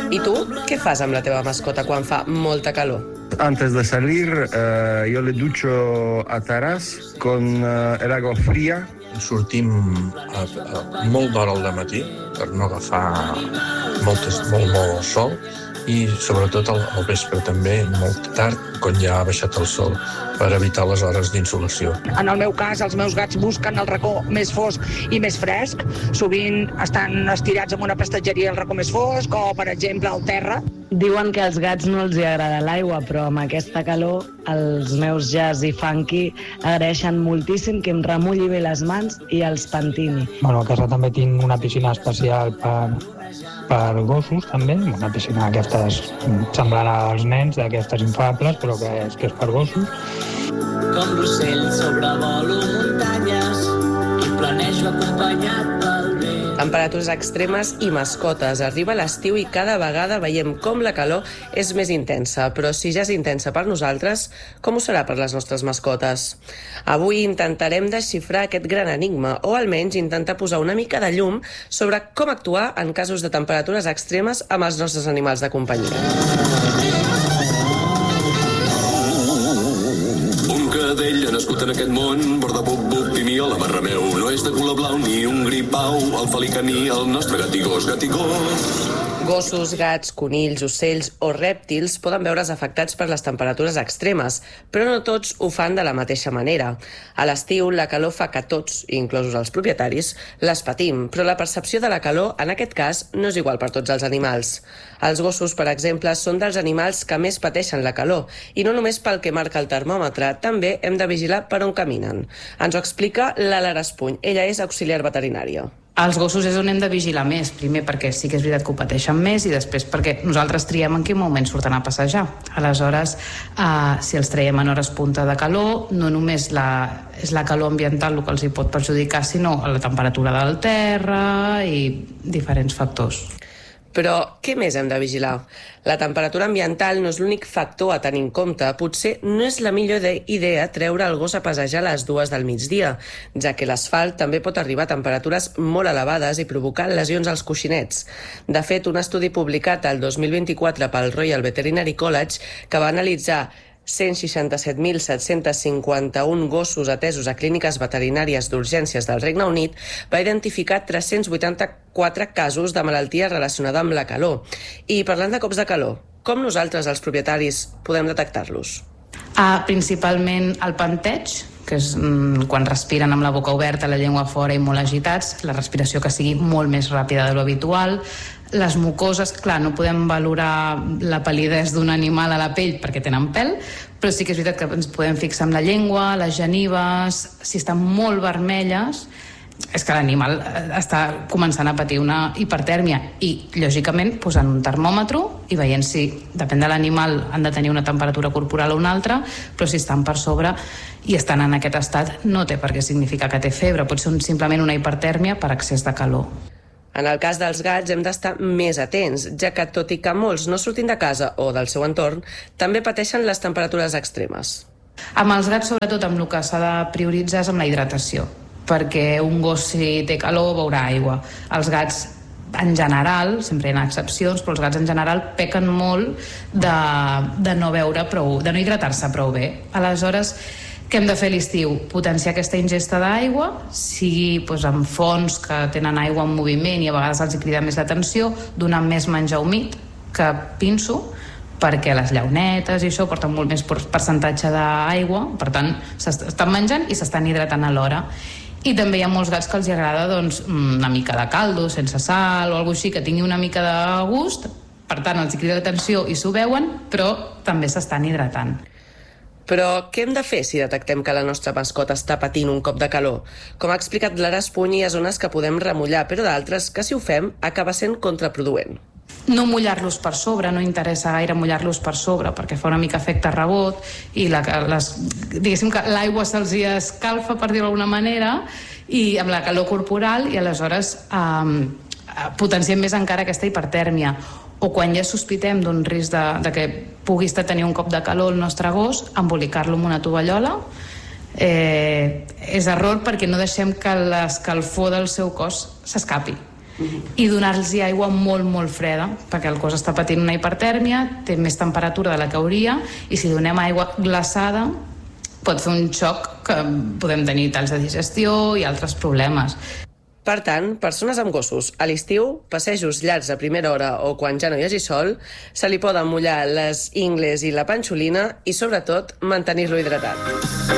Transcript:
I tu, què fas amb la teva mascota quan fa molta calor? Antes de salir, yo le ducho a Taras con el agua fría. Sortim molt d'hora al matí per no agafar molt sol i sobretot al vespre també, molt tard, quan ja ha baixat el sol, per evitar les hores d'insolació. En el meu cas, els meus gats busquen el racó més fosc i més fresc. Sovint estan estirats en una prestatgeria al racó més fosc o, per exemple, al terra. Diuen que als gats no els hi agrada l'aigua, però amb aquesta calor els meus Jazz i Funky agraeixen moltíssim que em remulli bé les mans i els pentini. Bueno, a casa també tinc una piscina especial per gossos, també. Una piscina d'aquestes semblant als nens, d'aquestes infables, però que és per gossos. Com l'ocell sobrevolo muntanyes i planejo acompanyat pel vent. Temperatures extremes i mascotes. Arriba l'estiu i cada vegada veiem com la calor és més intensa, però si ja és intensa per nosaltres, com ho serà per les nostres mascotes? Avui intentarem desxifrar aquest gran enigma, o almenys intentar posar una mica de llum sobre com actuar en casos de temperatures extremes amb els nostres animals de companyia. Cadell ha nascut en aquest món, borda bup-bup i miola marra meu. No és de color blau ni un gripau, el felicaní, el nostre gatigós, gatigós. Gossos, gats, conills, ocells o rèptils poden veure's afectats per les temperatures extremes, però no tots ho fan de la mateixa manera. A l'estiu, la calor fa que tots, inclosos els propietaris, les patim, però la percepció de la calor, en aquest cas, no és igual per tots els animals. Els gossos, per exemple, són dels animals que més pateixen la calor, i no només pel que marca el termòmetre, també hem de vigilar per on caminen. Ens ho explica la Lara Espuny. Ella és auxiliar veterinària. Els gossos és on hem de vigilar més, primer perquè sí que és veritat que ho pateixen més i després perquè nosaltres triem en quin moment surten a passejar. Aleshores, si els traiem en hores punta de calor, no només és la calor ambiental el que els hi pot perjudicar, sinó la temperatura del terra i diferents factors. Però què més hem de vigilar? La temperatura ambiental no és l'únic factor a tenir en compte. Potser no és la millor idea treure el gos a passejar a les 2 del migdia, ja que l'asfalt també pot arribar a temperatures molt elevades i provocar lesions als coixinets. De fet, un estudi publicat el 2024 pel Royal Veterinary College, que va analitzar 167.751 gossos atesos a clíniques veterinàries d'urgències del Regne Unit, va identificar 384 casos de malaltia relacionada amb la calor. I parlant de cops de calor, com nosaltres, els propietaris, podem detectar-los? Principalment el panteig, que és quan respiren amb la boca oberta, la llengua fora i molt agitats, la respiració que sigui molt més ràpida de lo habitual. Les mucoses, clar, no podem valorar la pal·lidesa d'un animal a la pell perquè tenen pèl, però sí que és veritat que ens podem fixar en la llengua, les genives, si estan molt vermelles, és que l'animal està començant a patir una hipertèrmia i, lògicament, posant un termòmetre i veient si, depèn de l'animal, han de tenir una temperatura corporal o una altra, però si estan per sobre i estan en aquest estat, no té per què significar que té febre, pot ser simplement una hipertèrmia per excés de calor. En el cas dels gats hem d'estar més atents, ja que tot i que molts no surtin de casa o del seu entorn, també pateixen les temperatures extremes. Amb els gats, sobretot, amb el que s'ha de prioritzar és amb la hidratació, perquè un gos, si té calor, beurà aigua. Els gats, en general, sempre hi ha excepcions, però els gats en general pequen molt de no beure prou, de no hidratar-se prou bé. Aleshores, què hem de fer a l'estiu? Potenciar aquesta ingesta d'aigua, sigui amb fonts que tenen aigua en moviment i a vegades els crida més l'atenció, donar més menjar humit que pinso, perquè les llaunetes i això porten molt més percentatge d'aigua, per tant, s'estan menjant i s'estan hidratant alhora. I també hi ha molts gats que els agrada una mica de caldo, sense sal o alguna cosa així, que tingui una mica de gust, per tant, els crida l'atenció i s'ho beuen, però també s'estan hidratant. Però què hem de fer si detectem que la nostra mascota està patint un cop de calor? Com ha explicat Lara Espuny, hi ha zones que podem remullar, però d'altres que, si ho fem, acaba sent contraproduent. No mullar-los per sobre, no interessa gaire mullar-los per sobre, perquè fa una mica efecte rebot i diguéssim que l'aigua se'ls escalfa, per dir-ho d'alguna manera, i amb la calor corporal, i aleshores potenciem més encara aquesta hipertèrmia. O quan ja sospitem d'un risc de que pugui estar tenint un cop de calor el nostre gos, embolicar-lo amb una tovallola. És error perquè no deixem que l'escalfor del seu cos s'escapi. i donar-los aigua molt, molt freda, perquè el cos està patint una hipertèrmia, té més temperatura de la que hauria, i si donem aigua glaçada pot fer un xoc que podem tenir talls de digestió i altres problemes. Per tant, persones amb gossos, a l'estiu, passejos llargs a primera hora o quan ja no hi hagi sol, se li poden mullar les ingles i la panxolina i, sobretot, mantenir-lo hidratat.